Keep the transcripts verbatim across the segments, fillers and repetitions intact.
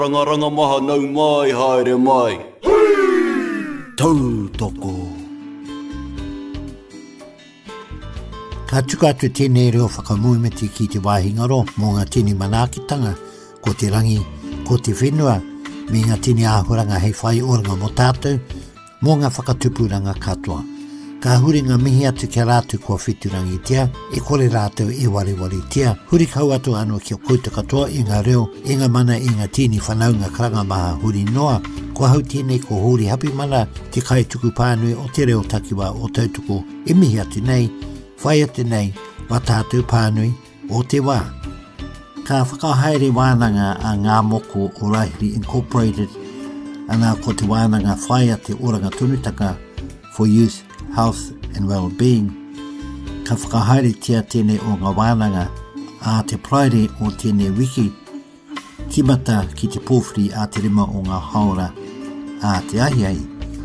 Rangaranga maha nau mai haere mai. Tau toko. Ka tuka atu tēnei reo whakamuimeti ki te wāhingaro mō ngā tini manākitanga, ko te rangi, ko te whenua, me ngā tini āhuranga hei whai oranga mo tātou, mō ngā whakatupuranga katoa. Ka huri ngā mihi atu kia rātu kua whiturangi tia, e kore rātou e wari wari tia, huri kau atu anō kia kouta katoa i ngā reo, e ngā mana i ngā tini whanaunga karanga maha huri noa, kua hau tēnei ko huri hapi mana te kai tuku pānui o te reo takiwa o tautuko, e mihi atu nei, whai atu nei, wa tātou pānui o te wā. Ka whakahaere wānanga a ngā moko o Rahiri Incorporated, ana ko te wānanga whai ate oranga tunutaka for youth, health and well-being. Ka whakahaere tia tēnei o ngā wānanga a te praere o tēnei wiki, kimata ki te pōwhiri a te rima o ngā haora a te ahiai.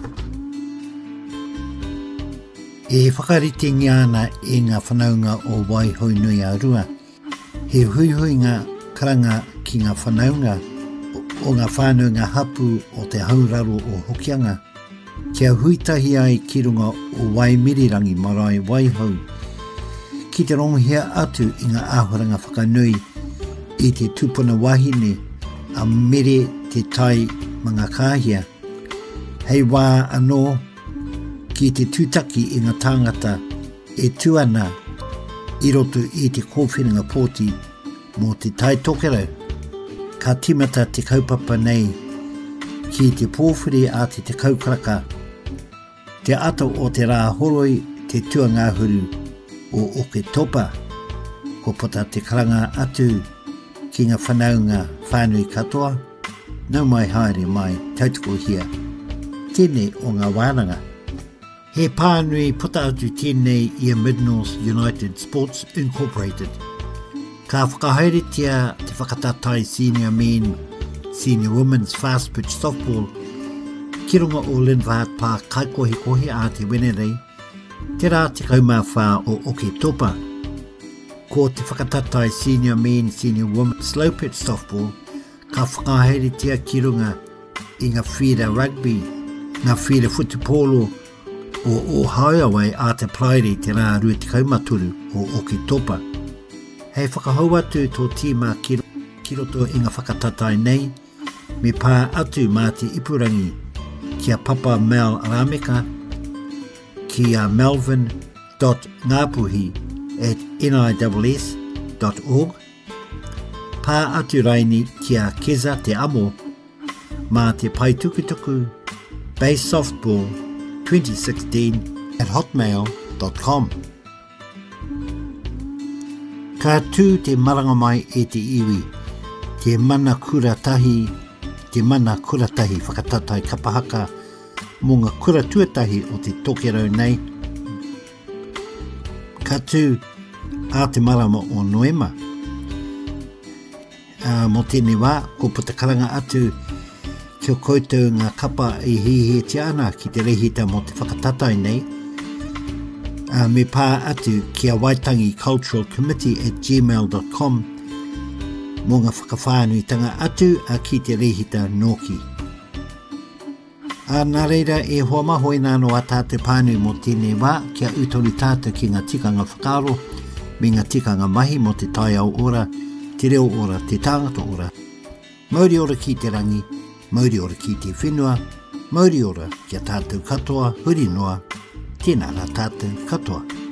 E whakarite ngiana e ngā whanaunga o Waihoi Nui a Rua. He huihui ngā karanga ki ngā whanaunga o ngā whānunga hapu o te hauraro o Hokianga. Kia huitahi ai ki runga o Waimirirangi marae Waihau. Ki te ronghia atu i ngā āhuranga whakanui i te tupuna wahine a mere te tai mga kāhia. Hei wā anō ki te tūtaki i ngā tāngata e tuana i roto i te kōwhiringa pōti mō te tai tokerau. Ka timata te kaupapa nei ki te pōwhiri a te te kaukaraka. Te ato o te rā horoi te tuangahuru o Oke Topa. Ko pota te karanga atu ki ngā whanaunga whānui katoa. Nau mai haere mai tautoko hia. Tēnei o ngā wānanga. He pānui puta atu tēnei i a Mid-North United Sports Incorporated. Ka whakahaere tia te whakatatai senior men, senior women's fast pitch softball, ki runga o Linvaat Park kaikohi kohi a te Wenerei, te rā te kaumawha o Oke Topa. Ko te whakatatai senior men, senior women's slow pitch softball, ka whakahaere tia ki runga i ngā whira rugby, ngā whira futupolo o Ohio a te praere te rā rua te kaumaturu o Oke Topa. Hei whakahau atu tō tīma ki, ki roto i ngā whakatatai nei, me pā atu mā te ipurangi ki a Papa Mel Arameka, ki a melvin dot ngapuhi at niss dot org, pā atu raini ki a Keza te amo, mā te paitukutuku base softball twenty sixteen at hotmail dot com. Ka tū te maranga mai e te iwi, te mana kura tahi, te mana kura tahi whakatatai kapahaka mō ngā kura tuatahi o te tokerau nei. Ka tū a te marama o Noema. Uh, mō tēnei wā, ko puta karanga atu ki o koutou ngā kapa i hihi te ana ki te rehita mō te whakatatai nei. Uh, me pā atu ki a Waitangi Cultural Committee at gmail dot com mō ngā whakawhānuitanga atu a ki te rehita Noki. A nā reira e hoa mahoi nāno a tātou pānui mō tēnei wā kia utoni tātou ki ngā tikanga whakaro me ngā tikanga mahi mō te tai au ora, te reo ora, te tāngata ora. Mauri ora ki te rangi, mauri ora ki te whenua, mauri ora kia tātou katoa, huri noa, tēnā rā tātou katoa.